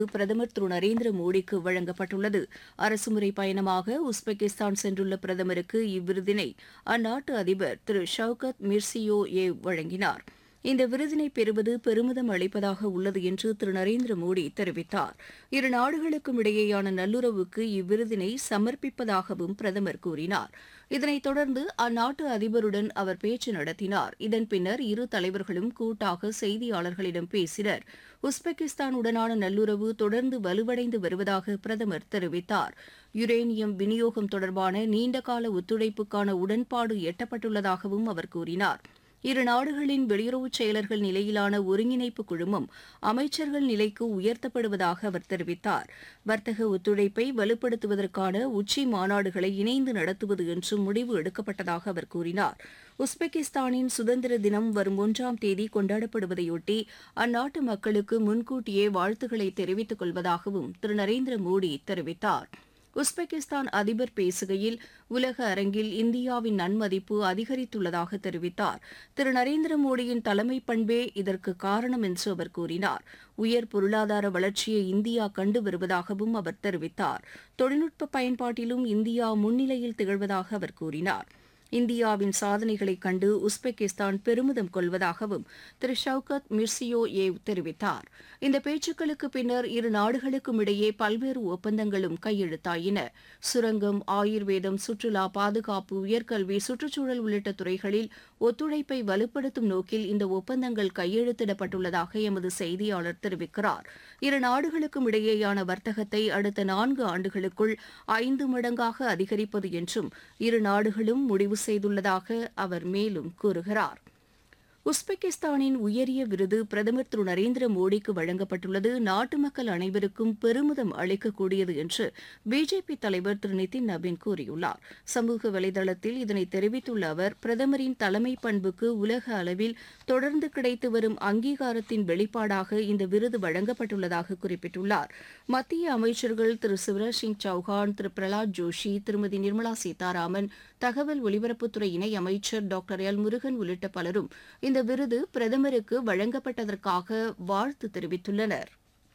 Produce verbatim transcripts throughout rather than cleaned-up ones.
பிரதமர் திரு நரேந்திர மோடிக்கு வழங்கப்பட்டுள்ளது. அரசுமுறை பயணமாக உஸ்பெகிஸ்தான் சென்றுள்ள பிரதமருக்கு இவ்விருதினை அந்நாட்டு அதிபர் திரு ஷவுகத் மிர்சியோயேவ் வழங்கினார். இந்த விருதினை பெறுவது பெருமிதம் அளிப்பதாக உள்ளது என்று திரு நரேந்திர மோடி தெரிவித்தார். இரு நாடுகளுக்கும் இடையேயான நல்லுறவுக்கு இவ்விருதினை சமர்ப்பிப்பதாகவும் பிரதமர் கூறினார். இதனைத் தொடர்ந்து அந்நாட்டு அதிபருடன் அவர் பேச்சு நடத்தினார். இதன் பின்னர் இரு தலைவர்களும் கூட்டாக செய்தியாளர்களிடம் பேசினர். உஸ்பெகிஸ்தானுடனான நல்லுறவு தொடர்ந்து வலுவடைந்து வருவதாக பிரதமர் தெரிவித்தார். யுரேனியம் விநியோகம் தொடர்பான நீண்டகால ஒத்துழைப்புக்கான உடன்பாடு எட்டப்பட்டுள்ளதாகவும் அவர் கூறினார். இரு நாடுகளின் வெளியுறவுச் செயலர்கள் நிலையிலான ஒருங்கிணைப்பு குழுமம் அமைச்சர்கள் நிலைக்கு உயர்த்தப்படுவதாக அவர் தெரிவித்தார். வர்த்தக ஒத்துழைப்பை வலுப்படுத்துவதற்கான உச்சி மாநாடுகளை இணைந்து நடத்துவது என்றும் முடிவு எடுக்கப்பட்டதாக அவர் கூறினார். உஸ்பெகிஸ்தானின் சுதந்திர தினம் வரும் ஒன்றாம் தேதி கொண்டாடப்படுவதையொட்டி அந்நாட்டு மக்களுக்கு முன்கூட்டியே வாழ்த்துக்களை தெரிவித்துக் கொள்வதாகவும் திரு நரேந்திர மோடி தெரிவித்தார். உஸ்பெகிஸ்தான் அதிபர் பேசுகையில் உலக அரங்கில் இந்தியாவின் நன்மதிப்பு அதிகரித்துள்ளதாக தெரிவித்தார். திரு நரேந்திர மோடியின் தலைமை பண்பே இதற்கு காரணம் என்று அவர் கூறினார். உயர் பொருளாதார வளர்ச்சியை இந்தியா கண்டு வருவதாகவும் அவர் தெரிவித்தார். தொழில்நுட்ப பயன்பாட்டிலும் இந்தியா முன்னிலையில் திகழ்வதாக அவர் கூறினார். இந்தியாவின் சாதனைகளைக் கண்டு உஸ்பெகிஸ்தான் பெருமிதம் கொள்வதாகவும் திரு ஷவுகத் மிர்சியோயேவ் தெரிவித்தார். இந்த பேச்சுக்களுக்கு பின்னர் இரு நாடுகளுக்கும் இடையே பல்வேறு ஒப்பந்தங்களும் கையெழுத்தாயின. சுரங்கம், ஆயுர்வேதம், சுற்றுலா, பாதுகாப்பு, உயர்கல்வி, சுற்றுச்சூழல் உள்ளிட்ட துறைகளில் ஒத்துழைப்பை வலுப்படுத்தும் நோக்கில் இந்த ஒப்பந்தங்கள் கையெழுத்திடப்பட்டுள்ளதாக எமது செய்தியாளர் தெரிவிக்கிறார். இரு நாடுகளுக்கும் இடையேயான வர்த்தகத்தை அடுத்த நான்கு ஆண்டுகளுக்குள் ஐந்து மடங்காக அதிகரிப்பது என்றும் இரு நாடுகளும் முடிவு செய்துள்ளதாக அவர் மேலும் கூறுகிறார். உஸ்பெகிஸ்தானின் உயரிய விருது பிரதமர் திரு நரேந்திர மோடிக்கு வழங்கப்பட்டுள்ளது நாட்டு மக்கள் அனைவருக்கும் பெருமிதம் அளிக்கக்கூடியது என்று பிஜேபி தலைவர் திரு நிதின் நபீன் கூறியுள்ளார். சமூக வலைதளத்தில் இதனை தெரிவித்துள்ள அவர், பிரதமரின் தலைமை பண்புக்கு உலக அளவில் தொடர்ந்து கிடைத்து வரும் அங்கீகாரத்தின் வெளிப்பாடாக இந்த விருது வழங்கப்பட்டுள்ளதாக குறிப்பிட்டுள்ளார். மத்திய அமைச்சர்கள் திரு சிவராஜ் சிங் சௌஹான், திரு பிரலாத் ஜோஷி, திருமதி நிர்மலா சீதாராமன், தகவல் ஒலிபரப்புத்துறை இணை அமைச்சர் டாக்டர் எல் முருகன் உள்ளிட்ட பலரும் இந்த விருது பிரதமருக்கு வழங்கப்பட்டதற்காக வாழ்த்து தெரிவித்துள்ளனர்.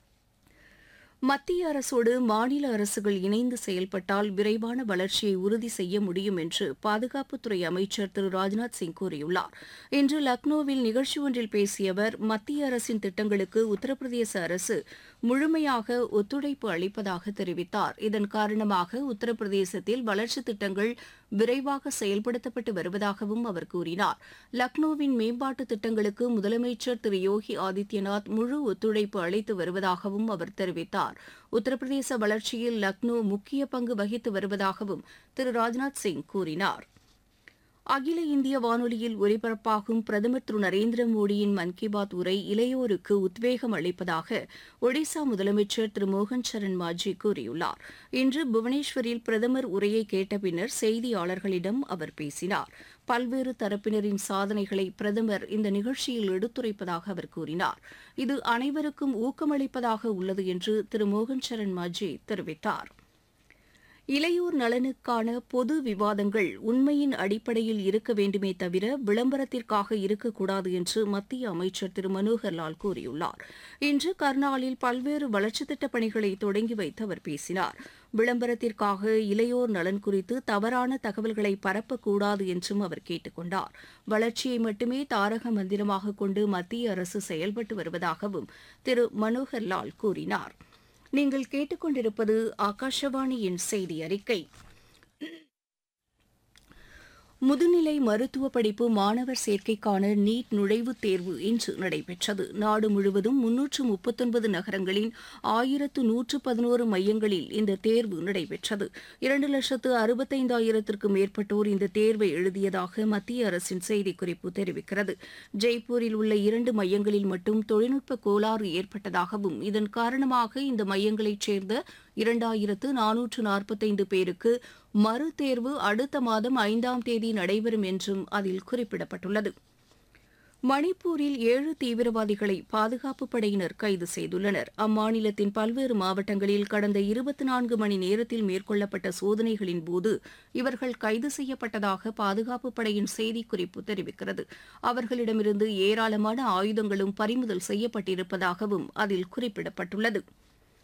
மத்திய அரசோடு மாநில அரசுகள் இணைந்து செயல்பட்டால் விரைவான வளர்ச்சியை உறுதி செய்ய முடியும் என்று பாதுகாப்புத்துறை அமைச்சர் திரு ராஜ்நாத் சிங் கூறியுள்ளார். இன்று லக்னோவில் நிகழ்ச்சி ஒன்றில் பேசிய அவர், மத்திய அரசின் திட்டங்களுக்கு உத்தரப்பிரதேச அரசு முழுமையாக ஒத்துழைப்பு அளிப்பதாக தெரிவித்தார். இதன் காரணமாக உத்தரப்பிரதேசத்தில் வளர்ச்சித் திட்டங்கள் விரைவாக செயல்படுத்தப்பட்டு வருவதாகவும் அவர் கூறினார். லக்னோவின் மேம்பாட்டு திட்டங்களுக்கு முதலமைச்சர் திரு யோகி ஆதித்யநாத் முழு ஒத்துழைப்பு அளித்து வருவதாகவும் அவர் தெரிவித்தார். உத்தரப்பிரதேச வளர்ச்சியில் லக்னோ முக்கிய பங்கு வகித்து வருவதாகவும் திரு ராஜ்நாத் சிங் கூறினார். அகில இந்திய வானொலியில் ஒலிபரப்பாகும் பிரதமர் திரு நரேந்திர மோடியின் மன் கி பாத் உரை இளையோருக்கு உத்வேகம் அளிப்பதாக ஒடிசா முதலமைச்சர் திரு மோகன் சரண் மாஜி கூறியுள்ளார். இன்று புவனேஸ்வரில் பிரதமர் உரையை கேட்ட பின்னர் செய்தியாளர்களிடம் அவர் பேசினார். பல்வேறு தரப்பினரின் சாதனைகளை பிரதமர் இந்த நிகழ்ச்சியில் எடுத்துரைப்பதாக அவர் கூறினார். இது அனைவருக்கும் ஊக்கமளிப்பதாக உள்ளது என்று திரு மோகன் சரண் மாஜி தெரிவித்தார். இளையோர் நலனுக்கான பொது விவாதங்கள் உண்மையின் அடிப்படையில் இருக்க வேண்டுமே தவிர விளம்பரத்திற்காக இருக்கக்கூடாது என்று மத்திய அமைச்சர் திரு மனோகர் லால் கூறியுள்ளார். இன்று கர்னாலில் பல்வேறு வளர்ச்சித் திட்டப் பணிகளை தொடங்கி வைத்து அவர் பேசினார். விளம்பரத்திற்காக இளையோர் நலன் குறித்து தவறான தகவல்களை பரப்பக்கூடாது என்றும் அவர் கேட்டுக் கொண்டார். வளர்ச்சியை மட்டுமே தாரக மந்திரமாக கொண்டு மத்திய அரசு செயல்பட்டு வருவதாகவும் திரு மனோகர் லால் கூறினார். நீங்கள் கேட்டுக்கொண்டிருப்பது ஆகாஷவாணியின் செய்தி அறிக்கை. முதுநிலை மருத்துவ படிப்பு மாணவர் சேர்க்கைக்கான நீட் நுழைவுத் தேர்வு இன்று நடைபெற்றது. நாடு முழுவதும் முன்னூற்று முப்பத்தொன்பது நகரங்களின் ஆயிரத்து நூற்று பதினோரு மையங்களில் இந்த தேர்வு நடைபெற்றது. இரண்டு லட்சத்து அறுபத்தைந்தாயிரத்திற்கும் மேற்பட்டோர் இந்த தேர்வை எழுதியதாக மத்திய அரசின் செய்திக்குறிப்பு தெரிவிக்கிறது. ஜெய்ப்பூரில் உள்ள இரண்டு மையங்களில் மட்டும் தொழில்நுட்ப கோளாறு ஏற்பட்டதாகவும் இதன் காரணமாக இந்த மையங்களைச் சேர்ந்த இரண்டாயிரத்து நானூற்று நாற்பத்தைந்து பேருக்கு மறுதேர்வு அடுத்த மாதம் ஐந்தாம் தேதி நடைபெறும் என்றும் அதில் குறிப்பிடப்பட்டுள்ளது. மணிப்பூரில் ஏழு தீவிரவாதிகளை பாதுகாப்புப் படையினர் கைது செய்துள்ளனர். அம்மாநிலத்தின் பல்வேறு மாவட்டங்களில் கடந்த இருபத்தி நான்கு மணி நேரத்தில் மேற்கொள்ளப்பட்ட சோதனைகளின் போது இவர்கள் கைது செய்யப்பட்டதாக பாதுகாப்புப் படையின் செய்திக்குறிப்பு தெரிவிக்கிறது. அவர்களிடமிருந்து ஏராளமான ஆயுதங்களும் பறிமுதல் செய்யப்பட்டிருப்பதாகவும் அதில் குறிப்பிடப்பட்டுள்ளது.